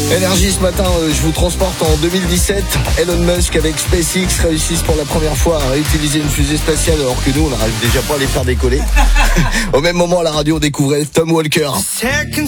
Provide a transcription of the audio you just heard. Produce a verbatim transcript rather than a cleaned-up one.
Énergie ce matin, euh, je vous transporte en deux mille dix-sept. Elon Musk avec SpaceX réussissent pour la première fois à réutiliser une fusée spatiale alors que nous on n'arrive déjà pas à les faire décoller. Au même moment à la radio on découvrait Tom Walker. Second